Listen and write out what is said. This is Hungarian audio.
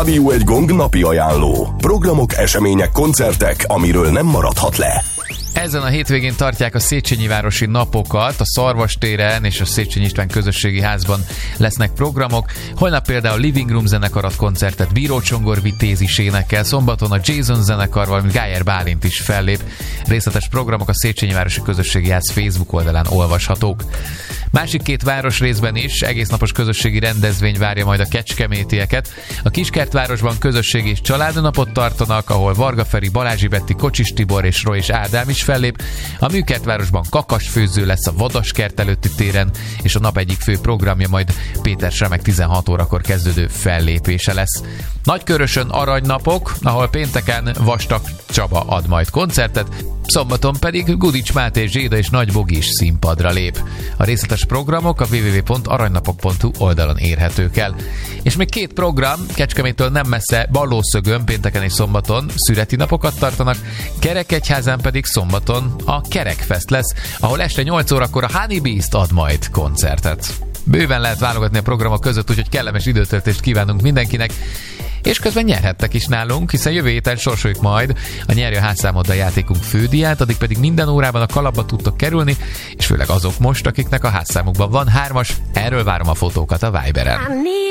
Rádió Egy Gong napi ajánló. Programok, események, koncertek, amiről nem maradhat le. Ezen a hétvégén tartják a Széchenyi városi napokat, a Szarvastéren és a Széchenyi István közösségi házban lesznek programok. Holnap például Living Room zenekar ad koncertet, Bíró Csongor Vitézis énekel, szombaton a Jason zenekar, valamint Gájer Bálint is fellép. Részletes programok a Széchenyi városi közösségi ház Facebook oldalán olvashatók. Másik két városrészben is egésznapos közösségi rendezvény várja majd a kecskemétieket. A Kiskertvárosban közösségi és családnapot tartanak, ahol Varga Feri, Balázsi Betti, Kocsis Tibor és Roy és Ádám is fellép. A Műkertvárosban kakasfőző lesz a Vadaskert előtti téren, és a nap egyik fő programja majd Péter Sremek 16 órakor kezdődő fellépése lesz. Nagykörösön aranynapok, ahol pénteken Vastag Csaba ad majd koncertet, szombaton pedig Gudics Máté, Zséda és Nagy Bogi is színpadra lép. A részletes programok a www.aranynapok.hu oldalon érhetők el. És még két program, Kecskeméttől nem messze, Ballószögön pénteken és szombaton szüreti napokat tartanak, Kerekegyházán pedig szombaton a Kerekfest lesz, ahol este 8 órakor a Honey Beast ad majd koncertet. Bőven lehet válogatni a programok között, úgyhogy kellemes időtöltést kívánunk mindenkinek, és közben nyerhettek is nálunk, hiszen jövő héten sorsoljuk majd a Nyerj a házszámoddal játékunk fődíját, addig pedig minden órában a kalapba tudtok kerülni, és főleg azok most, akiknek a házszámukban van 3-as, erről várom a fotókat a Viberen.